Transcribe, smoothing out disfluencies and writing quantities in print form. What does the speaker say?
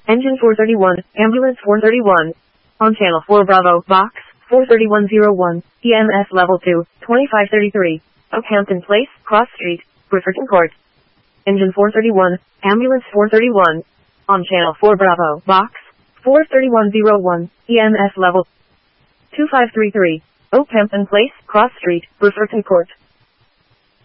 Engine 431, Ambulance 431. On Channel 4 Bravo, Box 43101, EMS Level 2, 2533. Oakhampton Place, Cross Street, Bridgerton Court. Engine 431, Ambulance 431. On Channel 4 Bravo, Box 43101, EMS Level 2533. Oakhampton Place, Cross Street, Bridgerton Court.